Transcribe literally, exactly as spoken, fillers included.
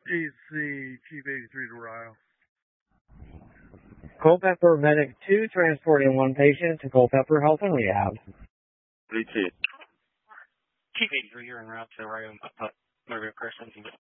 He's the Chief eighty-three to Ryle. Culpeper Medic two, transporting one patient to Culpeper Health and Rehab. three two. Chief eighty-three, you're en route to Ryle, uh, Maria Crescent.